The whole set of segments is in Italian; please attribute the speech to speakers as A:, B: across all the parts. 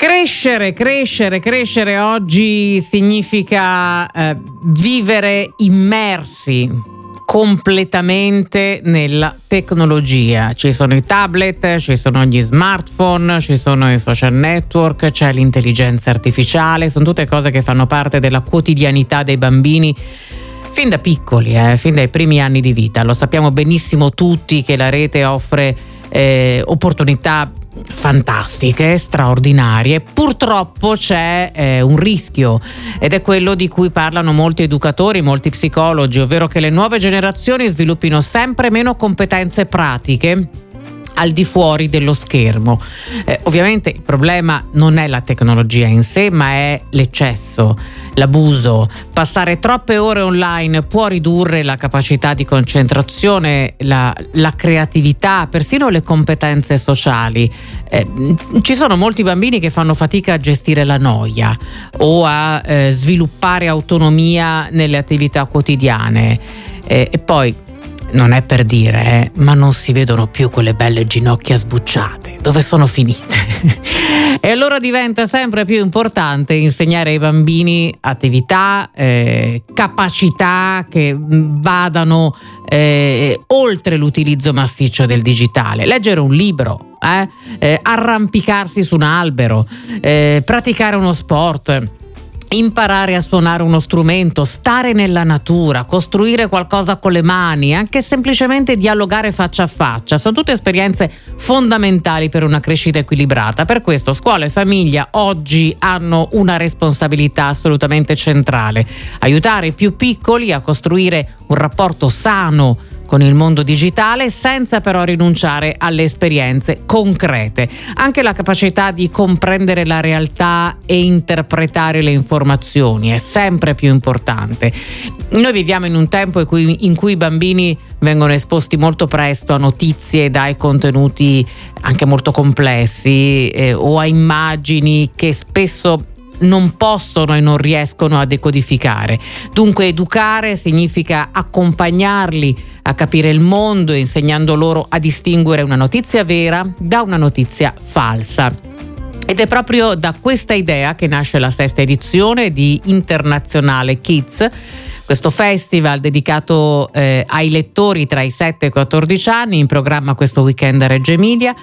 A: Crescere oggi significa vivere immersi completamente nella tecnologia. Ci sono i tablet, ci sono gli smartphone, ci sono i social network, c'è l'intelligenza artificiale, sono tutte cose che fanno parte della quotidianità dei bambini fin da piccoli, fin dai primi anni di vita. Lo sappiamo benissimo tutti che la rete offre opportunità fantastiche, straordinarie. Purtroppo c'è un rischio, ed è quello di cui parlano molti educatori, molti psicologi, ovvero che le nuove generazioni sviluppino sempre meno competenze pratiche al di fuori dello schermo. Ovviamente il problema non è la tecnologia in sé, ma è l'eccesso, l'abuso. Passare troppe ore online può ridurre la capacità di concentrazione, la creatività, persino le competenze sociali. Ci sono molti bambini che fanno fatica a gestire la noia o a sviluppare autonomia nelle attività quotidiane. E poi non è per dire, ma non si vedono più quelle belle ginocchia sbucciate. Dove sono finite? E allora diventa sempre più importante insegnare ai bambini attività, capacità che vadano oltre l'utilizzo massiccio del digitale. Leggere un libro, arrampicarsi su un albero, praticare uno sport, imparare a suonare uno strumento, stare nella natura, costruire qualcosa con le mani, anche semplicemente dialogare faccia a faccia. Sono tutte esperienze fondamentali per una crescita equilibrata. Per questo scuola e famiglia oggi hanno una responsabilità assolutamente centrale: aiutare i più piccoli a costruire un rapporto sano con il mondo digitale, senza però rinunciare alle esperienze concrete. Anche la capacità di comprendere la realtà e interpretare le informazioni è sempre più importante. Noi viviamo in un tempo in cui i bambini vengono esposti molto presto a notizie dai contenuti anche molto complessi o a immagini che spesso non possono e non riescono a decodificare. Dunque educare significa accompagnarli a capire il mondo, insegnando loro a distinguere una notizia vera da una notizia falsa. Ed è proprio da questa idea che nasce la 6ª edizione di Internazionale Kids, questo festival dedicato ai lettori tra i 7 e i 14 anni, in programma questo weekend a Reggio Emilia.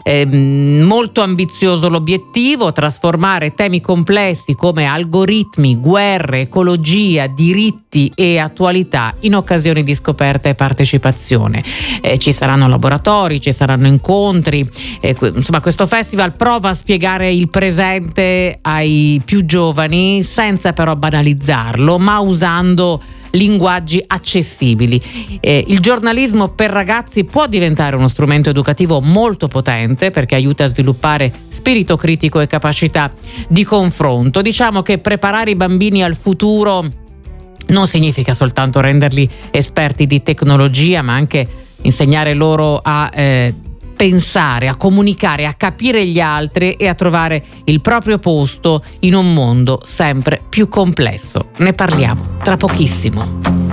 A: Molto ambizioso l'obiettivo: trasformare temi complessi come algoritmi, guerre, ecologia, diritti e attualità in occasioni di scoperta e partecipazione. Ci saranno laboratori, ci saranno incontri, insomma questo festival prova a spiegare il presente ai più giovani senza però banalizzarlo, ma usando linguaggi accessibili. Il giornalismo per ragazzi può diventare uno strumento educativo molto potente, perché aiuta a sviluppare spirito critico e capacità di confronto. Diciamo che preparare i bambini al futuro non significa soltanto renderli esperti di tecnologia, ma anche insegnare loro a pensare, a comunicare, a capire gli altri e a trovare il proprio posto in un mondo sempre più complesso. Ne parliamo tra pochissimo.